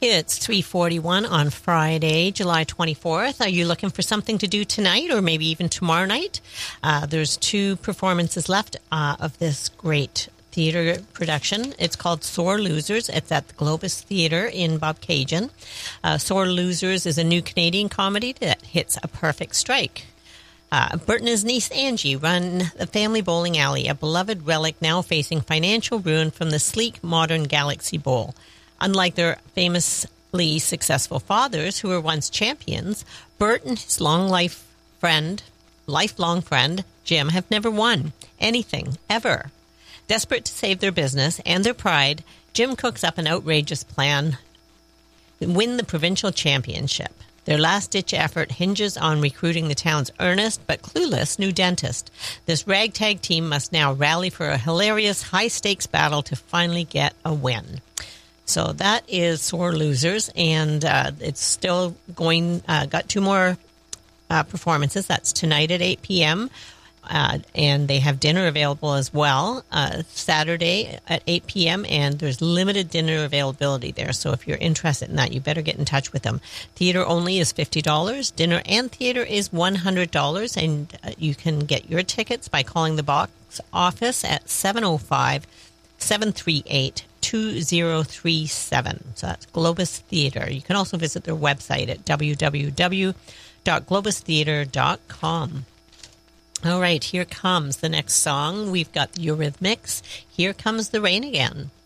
It's 3:41 on Friday, July 24th. Are you looking for something to do tonight or maybe even tomorrow night? There's 2 performances left of this great theater production. It's called Sore Losers. It's at the Globus Theatre in Bobcaygeon. Sore Losers is a new Canadian comedy that hits a perfect strike. Bert and his niece Angie run the family bowling alley, a beloved relic now facing financial ruin from the sleek modern Galaxy Bowl. Unlike their famously successful fathers, who were once champions, Bert and his lifelong friend, Jim, have never won anything, ever. Desperate to save their business and their pride, Jim cooks up an outrageous plan to win the provincial championship. Their last-ditch effort hinges on recruiting the town's earnest but clueless new dentist. This ragtag team must now rally for a hilarious, high-stakes battle to finally get a win. So that is Sore Losers, and it's still going, got 2 more performances. That's tonight at 8 p.m., and they have dinner available as well, Saturday at 8 p.m., and there's limited dinner availability there. So if you're interested in that, you better get in touch with them. Theater only is $50. Dinner and theater is $100, and you can get your tickets by calling the box office at 705-738-2037. So that's Globus Theatre. You can also visit their website at www.globustheatre.com. All right, here comes the next song. We've got the Eurythmics. Here Comes the Rain Again.